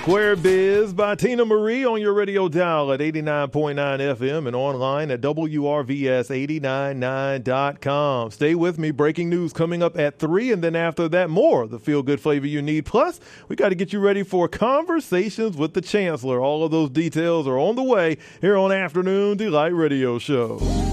Square Biz by Tina Marie on your radio dial at 89.9 FM and online at WRVS899.com. Stay with me. Breaking news coming up at 3, and then after that, more of the feel-good flavor you need. Plus, we got to get you ready for Conversations with the Chancellor. All of those details are on the way here on Afternoon Delight Radio Show.